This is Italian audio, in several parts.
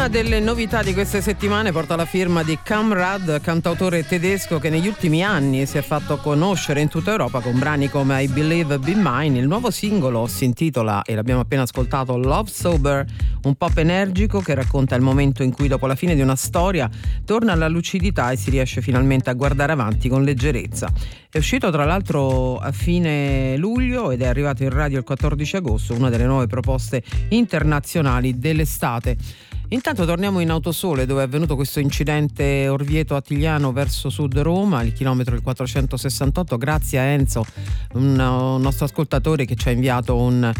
Una delle novità di queste settimane porta la firma di Kamrad, cantautore tedesco che negli ultimi anni si è fatto conoscere in tutta Europa con brani come I Believe Be Mine. Il nuovo singolo si intitola, e l'abbiamo appena ascoltato, Love Sober, un pop energico che racconta il momento in cui dopo la fine di una storia torna alla lucidità e si riesce finalmente a guardare avanti con leggerezza. È uscito tra l'altro a fine luglio ed è arrivato in radio il 14 agosto, una delle nuove proposte internazionali dell'estate. Intanto torniamo in Autosole, dove è avvenuto questo incidente Orvieto-Attigliano verso sud Roma, il chilometro il 468, grazie a Enzo, un nostro ascoltatore che ci ha inviato un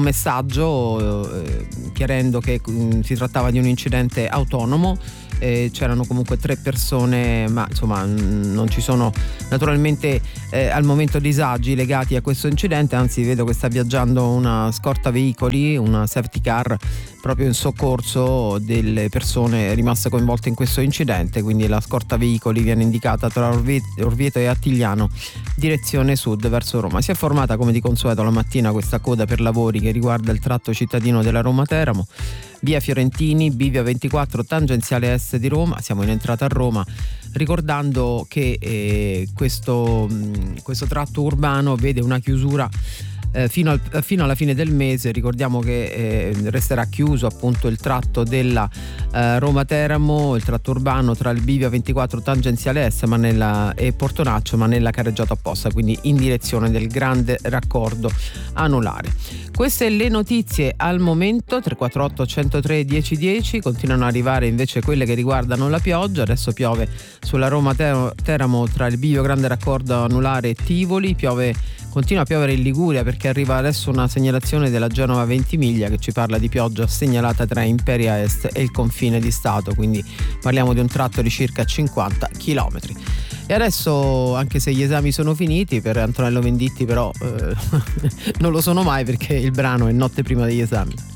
messaggio chiarendo che si trattava di un incidente autonomo. C'erano comunque 3 persone, ma insomma non ci sono naturalmente al momento disagi legati a questo incidente, anzi vedo che sta viaggiando una scorta veicoli, una safety car, proprio in soccorso delle persone rimaste coinvolte in questo incidente. Quindi la scorta veicoli viene indicata tra Orvieto e Attigliano, direzione sud verso Roma. Si è formata come di consueto la mattina questa coda per lavori che riguarda il tratto cittadino della Roma-Teramo, via Fiorentini, bivia 24 tangenziale est di Roma. Siamo in entrata a Roma, ricordando che questo tratto urbano vede una chiusura fino alla fine del mese. Ricordiamo che resterà chiuso appunto il tratto della Roma-Teramo, il tratto urbano tra il bivia 24 tangenziale est e Portonaccio, ma nella carreggiata opposta, quindi in direzione del grande raccordo anulare. Queste le notizie al momento. 348 103 1010. Continuano ad arrivare invece quelle che riguardano la pioggia. Adesso piove sulla Roma-Teramo tra il bivio grande raccordo anulare e Tivoli, continua a piovere in Liguria perché arriva adesso una segnalazione della Genova Ventimiglia che ci parla di pioggia segnalata tra Imperia Est e il confine di Stato, quindi parliamo di un tratto di circa 50 km. E adesso, anche se gli esami sono finiti per Antonello Venditti, però non lo sono mai, perché il brano è Notte prima degli esami.